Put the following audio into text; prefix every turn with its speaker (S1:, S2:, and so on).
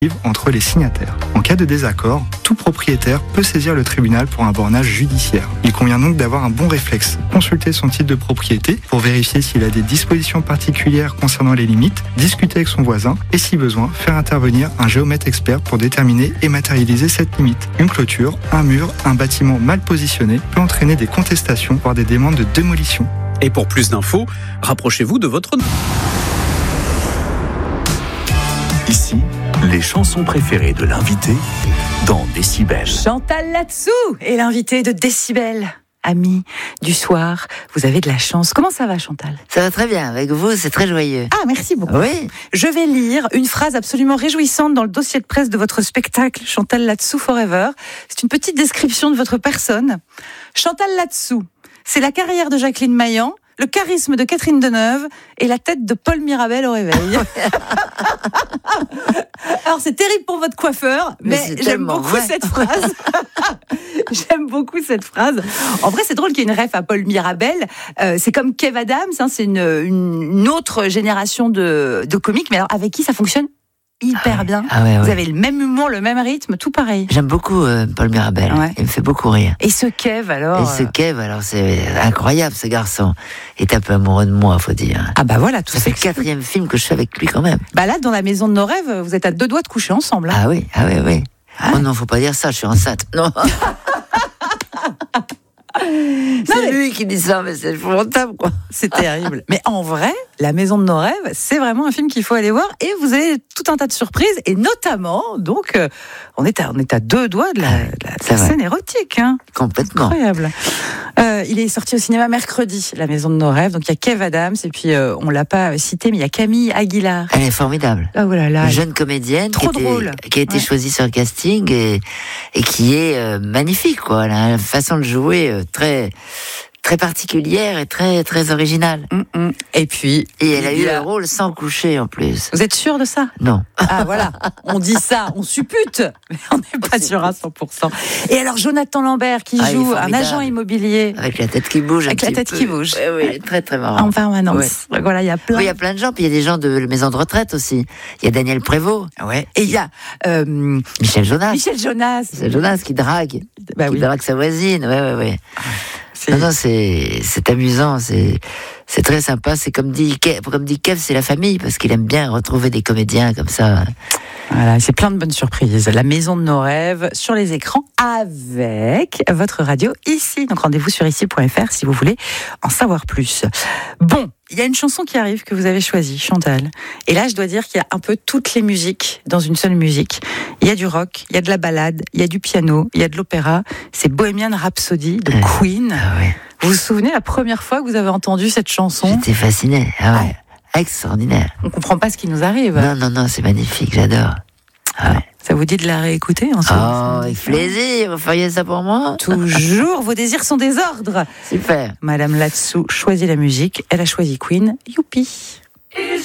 S1: entre les signataires. En cas de désaccord, tout propriétaire peut saisir le tribunal pour un bornage judiciaire. Il convient donc d'avoir un bon réflexe, consulter son titre de propriété pour vérifier s'il a des dispositions particulières concernant les limites, discuter avec son voisin et si besoin, faire intervenir un géomètre expert pour déterminer et matérialiser cette limite. Une clôture, un mur, un bâtiment mal positionné peut entraîner des contestations, voire des demandes de démolition.
S2: Et pour plus d'infos, rapprochez-vous de votre...
S3: Ici, les chansons préférées de l'invité dans Décibel.
S4: Chantal Latsou est l'invité de Décibel. Amis du soir, vous avez de la chance. Comment ça va, Chantal ?
S5: Ça va très bien, avec vous, c'est très joyeux.
S4: Ah, merci beaucoup.
S5: Oui.
S4: Je vais lire une phrase absolument réjouissante dans le dossier de presse de votre spectacle Chantal Latsou Forever. C'est une petite description de votre personne. Chantal Latsou, c'est la carrière de Jacqueline Maillan, le charisme de Catherine Deneuve et la tête de Paul Mirabel au réveil. Alors c'est terrible pour votre coiffeur, mais j'aime beaucoup cette phrase. J'aime beaucoup cette phrase. En vrai, c'est drôle qu'il y ait une ref à Paul Mirabel. C'est comme Kev Adams, hein, c'est une autre génération de comiques, mais alors avec qui ça fonctionne hyper bien. Vous avez le même humour, le même rythme, tout pareil.
S5: J'aime beaucoup Paul Mirabel. Ouais. Il me fait beaucoup rire.
S4: Et ce Kev alors
S5: c'est incroyable, ce garçon. Il est un peu amoureux de moi, faut dire.
S4: Ah bah voilà, tout
S5: ça fait le 4e film que je fais avec lui quand même.
S4: Bah là, dans La Maison de nos rêves, vous êtes à 2 doigts de coucher ensemble. Hein.
S5: Ah oui. Oh non, faut pas dire ça, je suis enceinte. Non. C'est lui qui dit ça, mais c'est épouvantable, quoi.
S4: C'est terrible. Mais en vrai, La Maison de nos rêves, c'est vraiment un film qu'il faut aller voir et vous avez tout un tas de surprises et notamment, donc, on est à 2 doigts de la scène érotique. Hein.
S5: Complètement.
S4: Incroyable. Il est sorti au cinéma mercredi, La Maison de nos rêves. Donc il y a Kev Adams et puis on l'a pas cité, mais il y a Camille Aguilar.
S5: Elle est formidable.
S4: Oh là là.
S5: Une jeune comédienne qui a été choisie sur le casting et qui est magnifique, quoi. Elle a une façon de jouer très particulière et très très originale.
S4: Et puis
S5: elle a eu un rôle sans coucher en plus.
S4: Vous êtes sûr de ça ?
S5: Non.
S4: Ah voilà, on dit ça, on suppute, mais on n'est pas sûr à 100%. Et alors Jonathan Lambert qui joue un agent immobilier
S5: avec la tête qui bouge,
S4: Oui,
S5: très très marrant.
S4: En permanence. Ouais. Donc voilà, il y a plein.
S5: Oui, il y a plein de gens, puis il y a des gens de la maison de retraite aussi. Il y a Daniel Prévost.
S4: Ouais. Et il y a
S5: Michel Jonas qui drague, drague sa voisine. Ouais. Non, c'est amusant, c'est très sympa. C'est comme dit Kev, c'est la famille parce qu'il aime bien retrouver des comédiens comme ça.
S4: Voilà, c'est plein de bonnes surprises. La Maison de nos rêves sur les écrans avec votre radio ici. Donc rendez-vous sur ici.fr si vous voulez en savoir plus. Bon, il y a une chanson qui arrive que vous avez choisie, Chantal. Et là, je dois dire qu'il y a un peu toutes les musiques dans une seule musique. Il y a du rock, il y a de la ballade, il y a du piano, il y a de l'opéra. C'est Bohemian Rhapsody de Queen.
S5: Ah ouais.
S4: Vous vous souvenez la première fois que vous avez entendu cette chanson ?
S5: J'étais fasciné. Ah ouais. Extraordinaire.
S4: On comprend pas ce qui nous arrive.
S5: Non, c'est magnifique, j'adore. Ah ouais.
S4: Ça vous dit de la réécouter ensemble ?
S5: Oh, avec plaisir, vous feriez ça pour moi ?
S4: Toujours, vos désirs sont des ordres.
S5: Super.
S4: Madame Latsou choisit la musique, elle a choisi Queen, youpi.